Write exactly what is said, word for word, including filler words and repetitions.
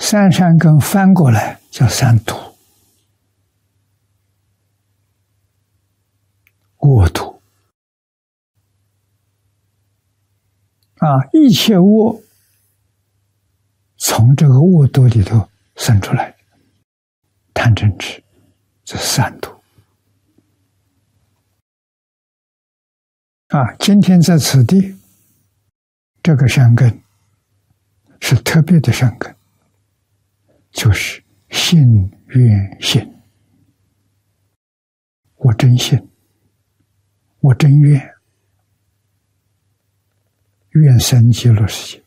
三善根翻过来叫三毒，恶毒啊！一切恶从这个恶毒里头生出来，贪嗔痴这三毒啊！今天在此地，这个善根是特别的善根，就是信愿行。我真信，我真愿，愿生极乐世界。